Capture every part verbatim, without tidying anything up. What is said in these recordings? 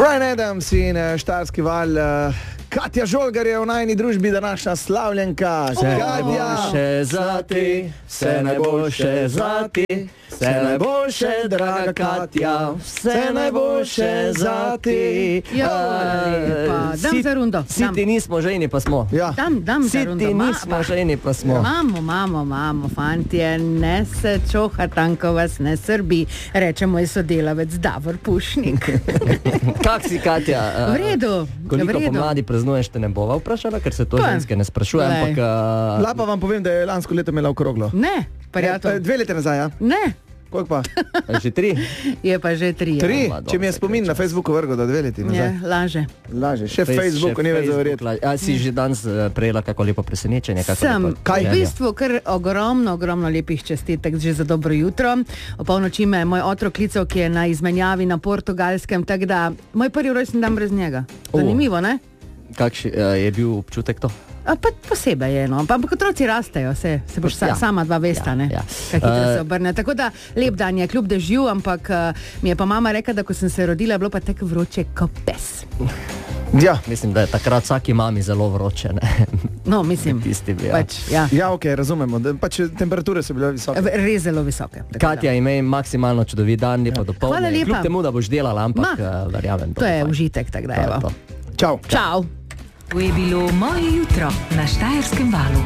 Bryan Adams in Štajerski val. Katja Žolgar je v najni družbi današnja slavljenka. Katja, še za ti, vse najboljše za ti, vse najboljše, draga Katja, vse najboljše za ti. Ja, lepa. Dam za rundo. Si ti nismo ženi, pa smo. Ja. Dam, dam za rundo. Si ti nismo ženi, pa smo. Mamo, mamo, mamo, fantje, ne se čoha tanko vas ne srbi, reče moj sodelavec Davor Pušnik. Kak si, Katja? V redu, Koliko v redu. pomladi praznuješ, te ne bova vprašala, ker se to Pa. ženske ne sprašuje, Lej. ampak... Uh, Lapa vam povem, da je lansko leto imela okroglo. Ne, prijatelj. E, Dve leti nazaj, ja? Ne, Koliko pa? že tri? je pa že tri. ja. Tri? Ma, dobro, Če mi je se spomin na čas. Facebooku vrgo, da dve leti nazaj. Je, laže. Laže. Še Face- Facebook, še ni več za Facebook verjeti. la- A si že danes uh, prejela kako lepo presenečenje? Kako Sem, lepo- Kaj? v Ja, bistvu kar ogromno, ogromno lepih čestitek že za dobro jutro. O polnoči me je moj otrok klical, ki je na izmenjavi na Portugalskem, tako da moj prvi rojstni dan brez njega. Zanimivo, ne? Kakšen uh, je bil občutek to? A pa posebej je, no. Pa ampak otroci rastejo, se, se boš sa, Ja. sama dva vesta, Ja, ne? ja. Kaj hitro Eh, se obrne. Tako da lep dan je, kljub dežju, ampak uh, mi je pa mama rekla, da ko sem se rodila, je bilo pa tako vroče kot pes. Ja. Mislim, da je takrat vsaki mami zelo vroče, ne? No, mislim, Tisti bi, ja. pač, ja. Ja, ok, razumemo. Da, pač temperature so bile visoke. Res zelo visoke. tako Katja, imej maksimalno čudovit dan, lepo Hvala dopoldne. lepa. Kljub temu, da boš delala, ampak Ma, uh, verjamem. da. To je bo fajn. užitek, tako da To je evo. to. Čau. Čau. To je bilo moje jutro na Štajerskem valu.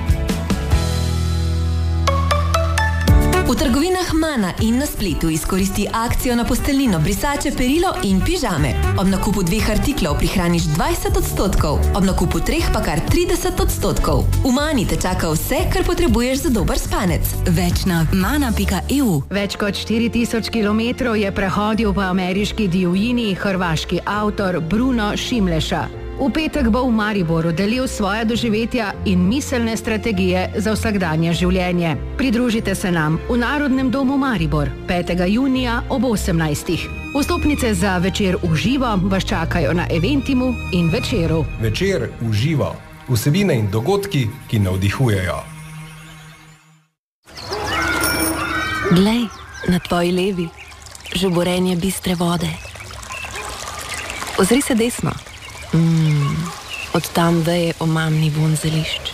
V trgovinah Mana in na spletu izkoristi akcijo na posteljnino, brisače, perilo in pižame. Ob nakupu dveh artiklov prihraniš dvajset odstotkov, ob nakupu treh pa kar trideset odstotkov. V Mani te čaka vse, kar potrebuješ za dober spanec. Več na mana pika e u. Več kot štiri tisoč kilometrov je prehodil po ameriški divjini hrvaški avtor Bruno Šimleša. V petek bo v Mariboru delil svoje doživetja in miselne strategije za vsakdanje življenje. Pridružite se nam v Narodnem domu Maribor petega junija ob osemnajstih. Vstopnice za večer v živo vas čakajo na Eventimu in Večeru. Večer v živo. Vsebine in dogodki, ki navdihujejo. Glej, na tvoji levi, žuborenje bistre vode. Ozri se desno. Mm, od tam veje omamni vonj zelišč.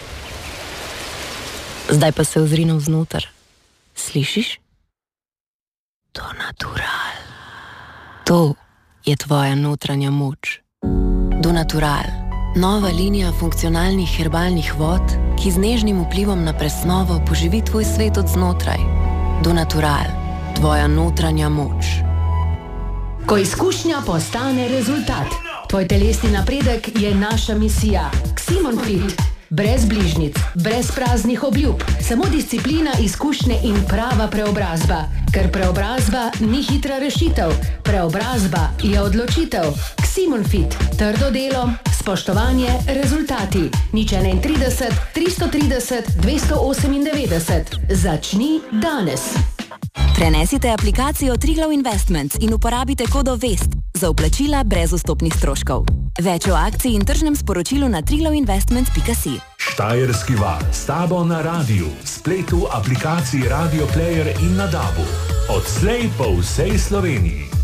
Zdaj pa se ozri navznoter. Slišiš? To natural. To je tvoja notranja moč. Do natural. Nova linija funkcionalnih herbalnih vod, ki z nežnim vplivom na presnovo poživi tvoj svet od znotraj. Do natural. Tvoja notranja moč. Ko izkušnja postane rezultat. Tvoj telesni napredek je naša misija. Ximonfit. Brez bližnjic, brez praznih obljub, samo disciplina, izkušnje in prava preobrazba. Ker preobrazba ni hitra rešitev, preobrazba je odločitev. Ximonfit. Trdo delo, spoštovanje, rezultati. Nič enaintrideset, tristo trideset, dvesto osemindevetdeset. Začni danes. Prenesite aplikacijo Triglav Investments in uporabite kodo VEST za vplačila brez vstopnih stroškov. Več o akciji in tržnem sporočilu na triglav investments pika si. Štajerski val s tabo na radiju, spletu, aplikaciji Radio Player in na dabu. Odslej po vsej Sloveniji.